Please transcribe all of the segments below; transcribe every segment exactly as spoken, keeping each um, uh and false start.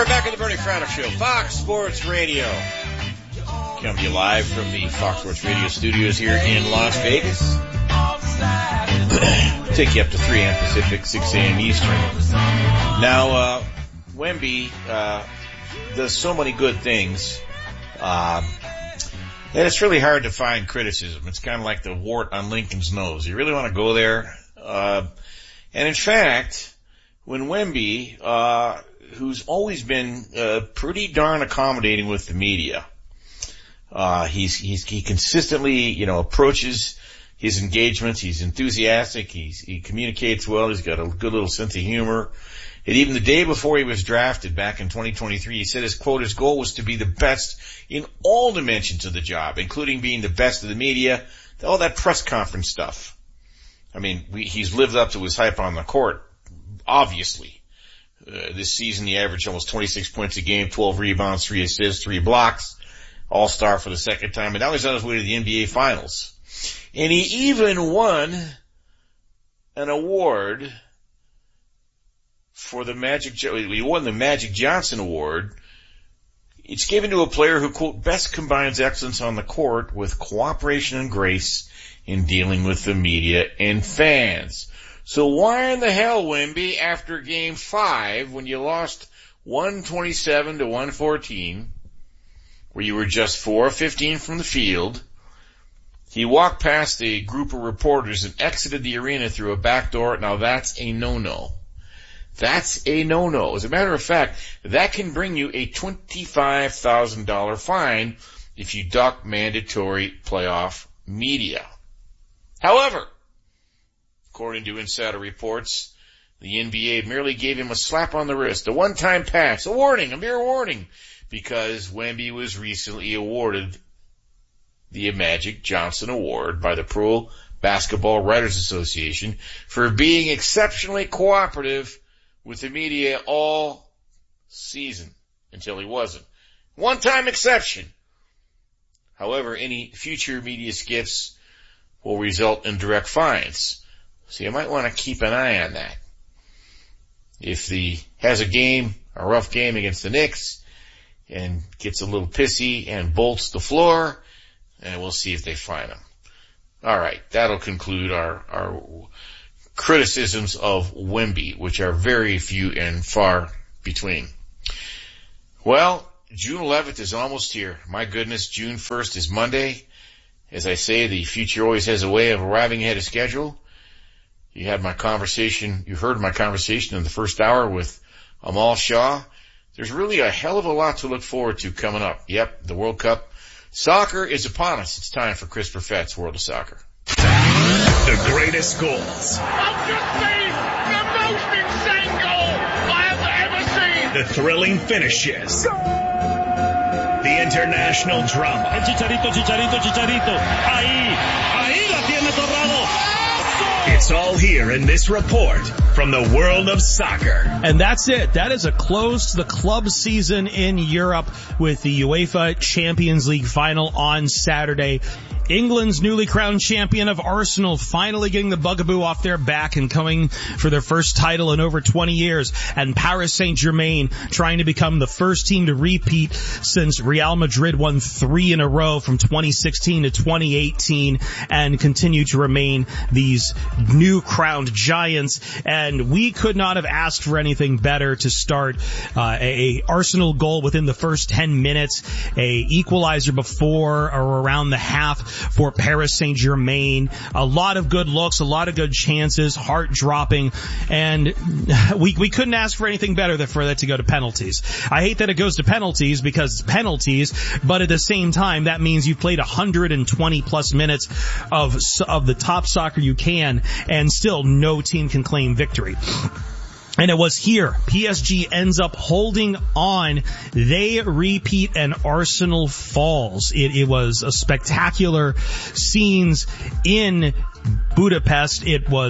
We're back at the Bernie Fratto Show, Fox Sports Radio. Coming to you live from the Fox Sports Radio studios here in Las Vegas. Take you up to three a.m. Pacific, six a.m. Eastern. Now, uh, Wemby, uh, does so many good things, um, and it's really hard to find criticism. It's kind of like the wart on Lincoln's nose. You really want to go there? Uh, and in fact, when Wemby, uh, who's always been, uh, pretty darn accommodating with the media, uh, he's, he's, he consistently, you know, approaches his engagements. He's enthusiastic. He's, he communicates well. He's got a good little sense of humor. And even the day before he was drafted back in twenty twenty-three, he said his quote, his goal was to be the best in all dimensions of the job, including being the best of the media, all that press conference stuff. I mean, we, he's lived up to his hype on the court, obviously. Uh, this season he averaged almost twenty-six points a game, twelve rebounds, three assists, three blocks, all-star for the second time, and now he's on his way to the N B A Finals. And he even won an award for the Magic, he won the Magic Johnson Award. It's given to a player who, quote, best combines excellence on the court with cooperation and grace in dealing with the media and fans. So why in the hell, Wemby, after game five, when you lost one twenty-seven to one fourteen, where you were just four of fifteen from the field, he walked past a group of reporters and exited the arena through a back door? Now that's a no-no. That's a no-no. As a matter of fact, that can bring you a twenty-five thousand dollars fine if you duck mandatory playoff media. However, according to insider reports, the N B A merely gave him a slap on the wrist, a one-time pass, a warning, a mere warning, because Wemby was recently awarded the Magic Johnson Award by the Pro Basketball Writers Association for being exceptionally cooperative with the media all season until he wasn't. One-time exception. However, any future media skips will result in direct fines. So you might want to keep an eye on that. If he has a game, a rough game against the Knicks, and gets a little pissy and bolts the floor, and we'll see if they fine him. All right, that'll conclude our, our criticisms of Wemby, which are very few and far between. Well, June eleventh is almost here. My goodness, June first is Monday. As I say, the future always has a way of arriving ahead of schedule. You had my conversation, you heard my conversation in the first hour with Amal Shaw. There's really a hell of a lot to look forward to coming up. Yep, the World Cup. Soccer is upon us. It's time for Chris Perfett's World of Soccer. The greatest goals. I've just seen the most insane goal I have ever seen. The thrilling finishes. The international drama. El Chicharito, Chicharito, Chicharito. Ahí, ahí la tiene Torrado. It's all here in this report from the world of soccer. And that's it. That is a close to the club season in Europe with the UEFA Champions League final on Saturday. England's newly crowned champion of Arsenal finally getting the bugaboo off their back and coming for their first title in over twenty years. And Paris Saint-Germain trying to become the first team to repeat since Real Madrid won three in a row from twenty sixteen to twenty eighteen and continue to remain these new crowned giants. And we could not have asked for anything better to start uh, a, a Arsenal goal within the first ten minutes, a equalizer before or around the half for Paris Saint-Germain. A lot of good looks, a lot of good chances, heart-dropping, and we we couldn't ask for anything better than for that to go to penalties. I hate that it goes to penalties because it's penalties, but at the same time, that means you've played one hundred twenty plus minutes of of the top soccer you can, and still no team can claim victory. And it was here. P S G ends up holding on. They repeat and Arsenal falls. It, it was a spectacular scenes in Budapest. It was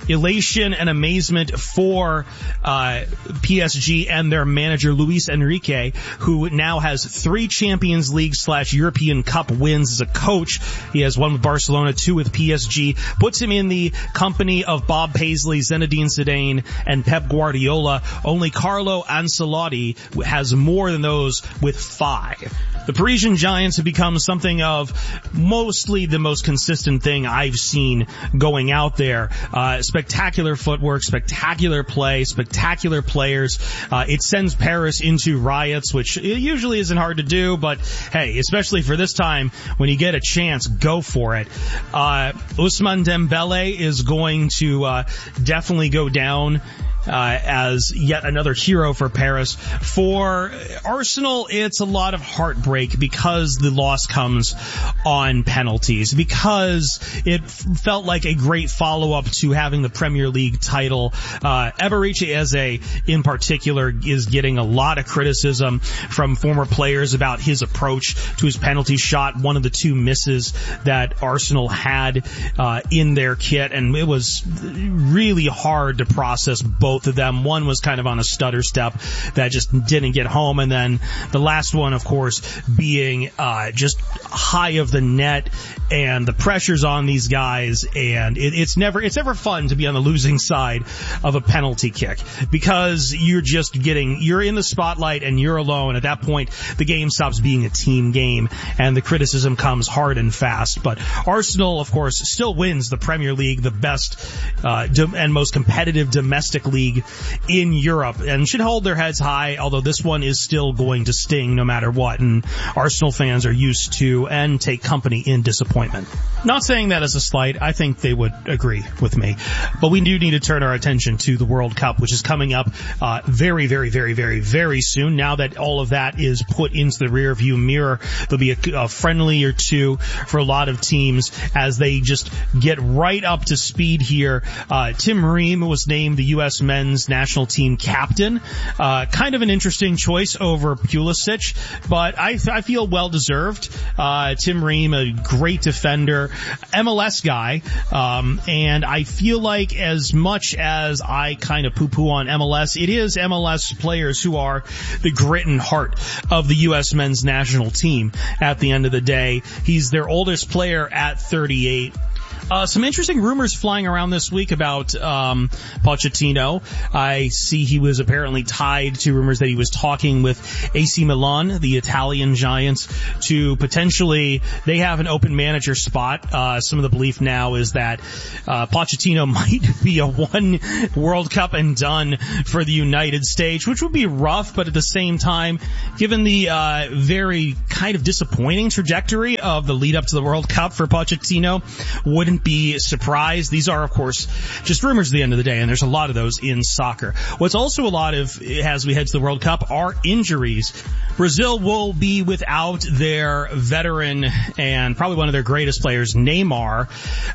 elation and amazement for uh P S G and their manager Luis Enrique, who now has three Champions League slash European Cup wins as a coach. He has one with Barcelona, two with P S G, puts him in the company of Bob Paisley, Zinedine Zidane, and Pep Guardiola. Only Carlo Ancelotti has more than those with five. The Parisian Giants have become something of mostly the most consistent thing I've seen going out there. Uh, spectacular footwork, spectacular play, spectacular players. Uh, it sends Paris into riots, which usually isn't hard to do, but hey, especially for this time, when you get a chance, go for it. Uh, Ousmane Dembele is going to, uh, definitely go down Uh, as yet another hero for Paris. For Arsenal, it's a lot of heartbreak because the loss comes on penalties, because it f- felt like a great follow-up to having the Premier League title. Uh, Eberechi Eze, in particular, is getting a lot of criticism from former players about his approach to his penalty shot, one of the two misses that Arsenal had uh, in their kit, and it was really hard to process both of them. One was kind of on a stutter step that just didn't get home, and then the last one, of course, being uh just high of the net, and the pressure's on these guys, and it, it's never it's never fun to be on the losing side of a penalty kick, because you're just getting you're in the spotlight and you're alone. At that point, the game stops being a team game, and the criticism comes hard and fast. But Arsenal, of course, still wins the Premier League, the best uh and most competitive domestic league in Europe, and should hold their heads high, although this one is still going to sting no matter what, and Arsenal fans are used to and take company in disappointment. Not saying that as a slight, I think they would agree with me, but we do need to turn our attention to the World Cup, which is coming up uh very, very, very, very, very soon. Now that all of that is put into the rear view mirror, there'll be a, a friendly or two for a lot of teams as they just get right up to speed here. Uh Tim Ream was named the U S men's national team captain. Uh, kind of an interesting choice over Pulisic, but I, I feel well deserved. Uh, Tim Ream, a great defender, M L S guy, um, and I feel like as much as I kind of poo-poo on M L S, it is M L S players who are the grit and heart of the U S men's national team at the end of the day. He's their oldest player at thirty-eight. Uh, some interesting rumors flying around this week about um Pochettino. I see he was apparently tied to rumors that he was talking with A C Milan, the Italian giants, to potentially, they have an open manager spot. Uh, some of the belief now is that uh Pochettino might be a one World Cup and done for the United States, which would be rough, but at the same time, given the uh very kind of disappointing trajectory of the lead up to the World Cup for Pochettino, wouldn't be surprised. These are, of course, just rumors at the end of the day, and there's a lot of those in soccer. What's also a lot of, as we head to the World Cup, are injuries. Brazil will be without their veteran and probably one of their greatest players, Neymar.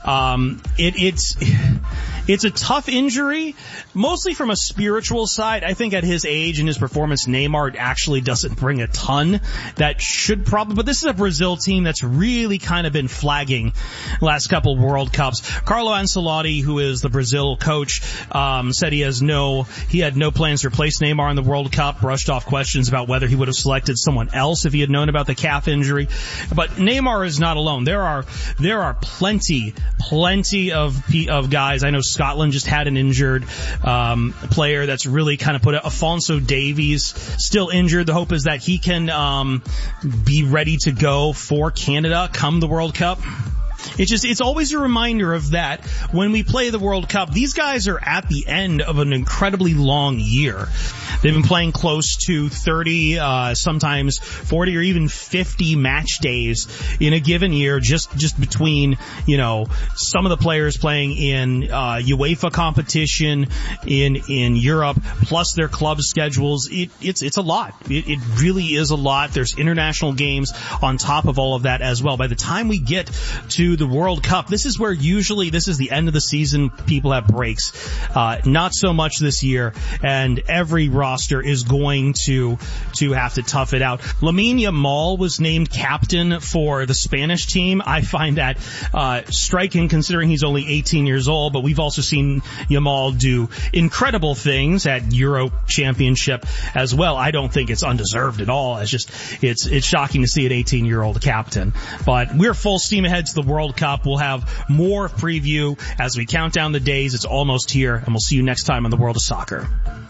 Um, it, it's, it's a tough injury, mostly from a spiritual side. I think at his age and his performance, Neymar actually doesn't bring a ton. That should probably, but this is a Brazil team that's really kind of been flagging last couple World Cups. Carlo Ancelotti, who is the Brazil coach, um, said he has no, he had no plans to replace Neymar in the World Cup, brushed off questions about whether he would have selected someone else if he had known about the calf injury. But Neymar is not alone. There are, there are plenty, plenty of, of guys. I know Scotland just had an injured, um, player that's really kind of put it. Alphonso Davies, still injured. The hope is that he can, um, be ready to go for Canada come the World Cup. It's just, it's always a reminder of that when we play the World Cup. These guys are at the end of an incredibly long year. They've been playing close to thirty, uh, sometimes forty or even fifty match days in a given year, just, just between, you know, some of the players playing in, uh, UEFA competition in, in Europe, plus their club schedules. It, it's, it's a lot. It, it really is a lot. There's international games on top of all of that as well. By the time we get to the World Cup, this is where usually this is the end of the season. People have breaks. Uh, not so much this year, and every roster roster is going to to have to tough it out. Lamine Yamal was named captain for the Spanish team. I find that uh striking considering he's only eighteen years old, but we've also seen Yamal do incredible things at Euro Championship as well. I don't think it's undeserved at all. It's just it's it's shocking to see an eighteen-year-old captain. But we're full steam ahead to the World Cup. We'll have more preview as we count down the days. It's almost here, and we'll see you next time on the World of Soccer.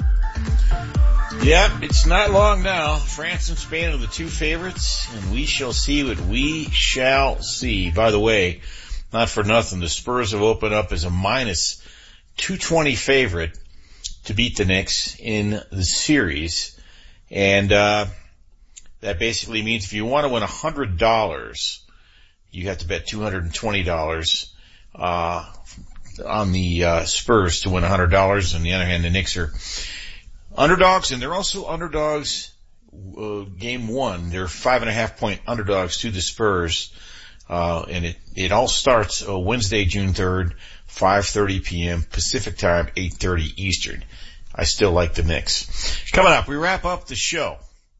Yep, it's not long now. France and Spain are the two favorites, and we shall see what we shall see. By the way, not for nothing, the Spurs have opened up as a minus two twenty favorite to beat the Knicks in the series. And uh that basically means if you want to win one hundred dollars, you have to bet two hundred twenty dollars uh on the uh Spurs to win one hundred dollars. On the other hand, the Knicks are underdogs, and they're also underdogs uh, game one. They're five and a half point underdogs to the Spurs. Uh, and it, it all starts uh, Wednesday, June third, five thirty p.m. Pacific time, eight thirty Eastern. I still like the Knicks. Coming up, we wrap up the show.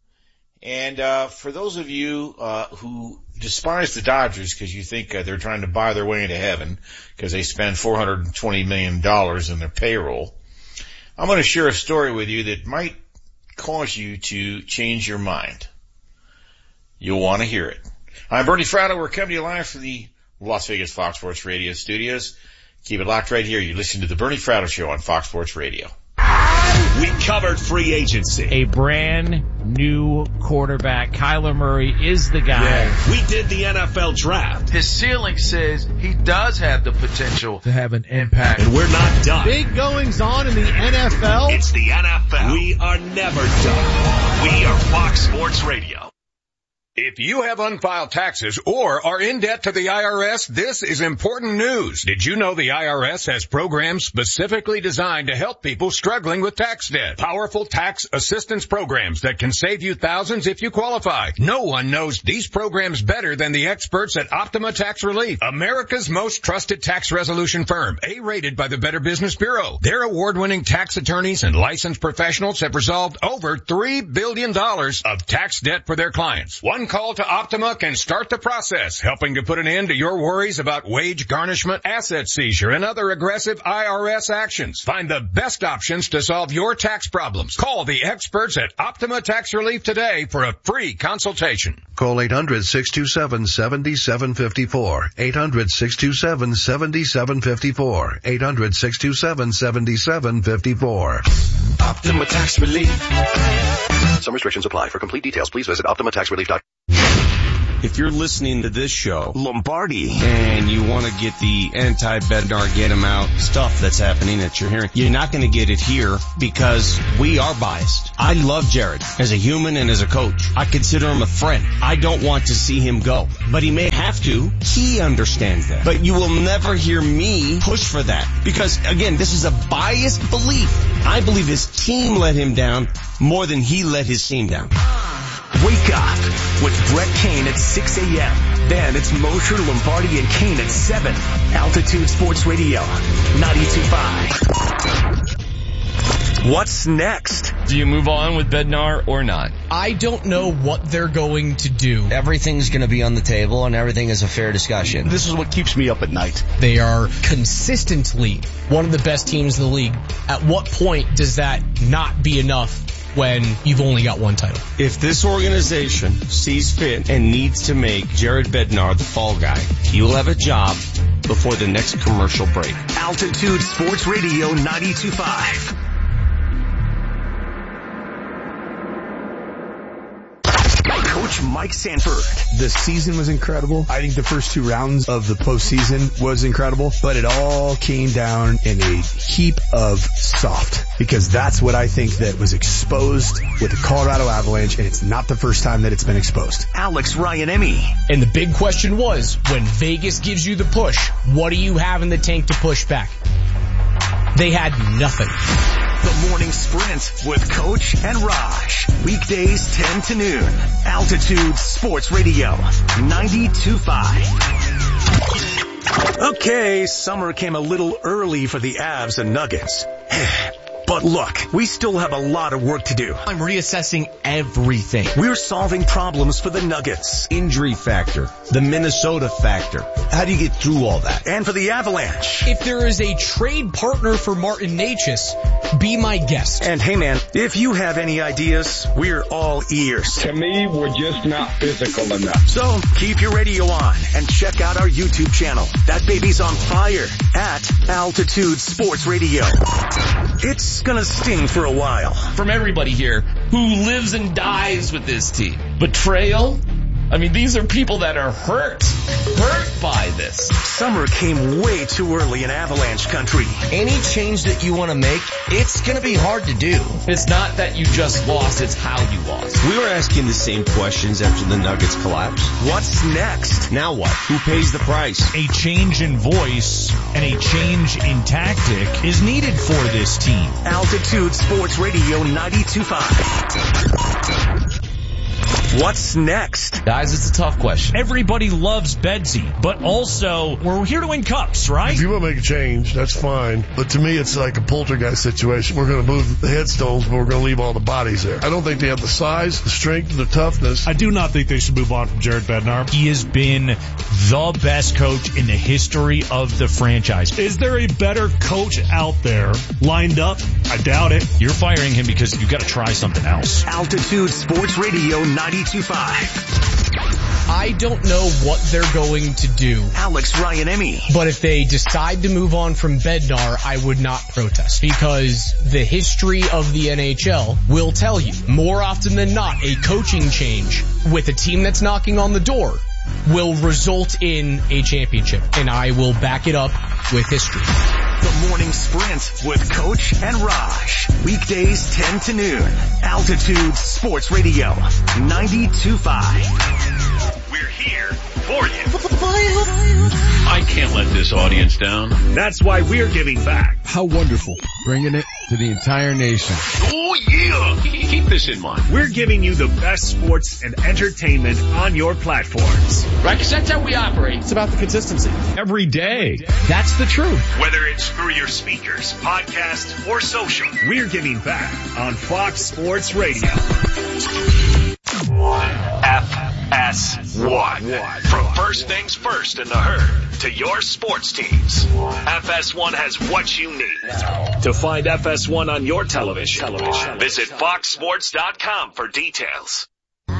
And, uh, for those of you, uh, who despise the Dodgers because you think uh, they're trying to buy their way into heaven because they spend four hundred twenty million dollars in their payroll, I'm going to share a story with you that might cause you to change your mind. You'll want to hear it. I'm Bernie Fratto. We're coming to you live from the Las Vegas Fox Sports Radio studios. Keep it locked right here. You listen to the Bernie Fratto Show on Fox Sports Radio. We covered free agency. A brand new quarterback. Kyler Murray is the guy. Yeah. We did the N F L draft. His ceiling says he does have the potential to have an impact. And we're not done. Big goings on in the N F L. It's the N F L. We are never done. We are Fox Sports Radio. If you have unfiled taxes or are in debt to the I R S, this is important news. Did you know the I R S has programs specifically designed to help people struggling with tax debt? Powerful tax assistance programs that can save you thousands if you qualify. No one knows these programs better than the experts at Optima Tax Relief, America's most trusted tax resolution firm, A-rated by the Better Business Bureau. Their award-winning tax attorneys and licensed professionals have resolved over three billion dollars of tax debt for their clients. One call to Optima can start the process, helping to put an end to your worries about wage garnishment, asset seizure, and other aggressive I R S actions. Find the best options to solve your tax problems. Call the experts at Optima Tax Relief today for a free consultation. Call eight hundred, six two seven, seven seven five four. eight hundred, six two seven, seven seven five four. eight hundred, six two seven, seven seven five four. Optima Tax Relief. Some restrictions apply. For complete details, please visit optima tax relief dot com. If you're listening to this show, Lombardi, and you want to get the anti-Bednar, get him out stuff that's happening that you're hearing, you're not going to get it here because we are biased. I love Jared as a human and as a coach. I consider him a friend. I don't want to see him go, but he may have to. He understands that. But you will never hear me push for that because, again, this is a biased belief. I believe his team let him down more than he let his team down. Wake up with Brett Kane at six a.m. Then it's Mosher, Lombardi, and Kane at seven. Altitude Sports Radio, ninety-two point five. What's next? Do you move on with Bednar or not? I don't know what they're going to do. Everything's going to be on the table and everything is a fair discussion. This is what keeps me up at night. They are consistently one of the best teams in the league. At what point does that not be enough when you've only got one title? If this organization sees fit and needs to make Jared Bednar the fall guy, you'll have a job before the next commercial break. Altitude Sports Radio ninety-two point five. Coach Mike Sanford. The season was incredible. I think the first two rounds of the postseason was incredible, but it all came down in a heap of soft because that's what I think that was exposed with the Colorado Avalanche, and it's not the first time that it's been exposed. Alex Ryan-Emmy. And the big question was, when Vegas gives you the push, what do you have in the tank to push back? They had nothing. The Morning Sprint with Coach and Raj. Weekdays ten to noon. Altitude Sports Radio ninety-two point five. Okay, summer came a little early for the Avs and Nuggets. But But look, we still have a lot of work to do. I'm reassessing everything. We're solving problems for the Nuggets. Injury factor, the Minnesota factor. How do you get through all that? And for the Avalanche. If there is a trade partner for Martin Necas, be my guest. And hey man, if you have any ideas, we're all ears. To me, we're just not physical enough. So keep your radio on and check out our YouTube channel. That baby's on fire at Altitude Sports Radio. It's gonna sting for a while. From everybody here who lives and dies with this team. Betrayal? I mean, these are people that are hurt, hurt by this. Summer came way too early in Avalanche country. Any change that you want to make, it's going to be hard to do. It's not that you just lost, it's how you lost. We were asking the same questions after the Nuggets collapse. What's next? Now what? Who pays the price? A change in voice and a change in tactic is needed for this team. Altitude Sports Radio ninety-two point five. What's next? Guys, it's a tough question. Everybody loves Bedsy, but also we're here to win cups, right? If you want to make a change, that's fine. But to me, it's like a poltergeist situation. We're going to move the headstones, but we're going to leave all the bodies there. I don't think they have the size, the strength, the toughness. I do not think they should move on from Jared Bednar. He has been the best coach in the history of the franchise. Is there a better coach out there lined up? I doubt it. You're firing him because you got to try something else. Altitude Sports Radio ninety-two point five. I don't know what they're going to do. Alex Ryan-Emmy. But if they decide to move on from Bednar, I would not protest because the history of the N H L will tell you more often than not a coaching change with a team that's knocking on the door will result in a championship, and I will back it up with history. The Morning Sprint with Coach and Raj. Weekdays ten to noon. Altitude Sports Radio ninety-two point five. We're here for you. I can't let this audience down. That's why we're giving back. How wonderful. Bringing it to the entire nation. Oh yeah! Keep this in mind. We're giving you the best sports and entertainment on your platforms. Right, because that's how we operate. It's about the consistency. Every day. That's the truth. Whether it's through your speakers, podcast, or social, we're giving back on Fox Sports Radio. F S one. From first things first in the herd to your sports teams, F S one has what you need. To find F S one on your television, visit fox sports dot com for details.